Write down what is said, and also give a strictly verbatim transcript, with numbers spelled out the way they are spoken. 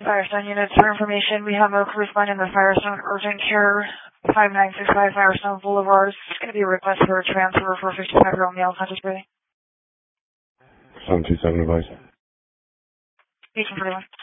Firestone units for information. We have a responding to Firestone Urgent Care, five nine six five Firestone Boulevard. It's going to be a request for a transfer for a fifty-five-year-old male conscious breathing. seven two seven advice. eighteen forty-one.